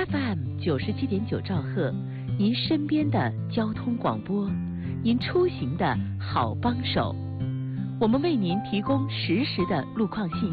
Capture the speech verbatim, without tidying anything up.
F M 九十七点九兆赫，您身边的交通广播，您出行的好帮手。我们为您提供实时的路况信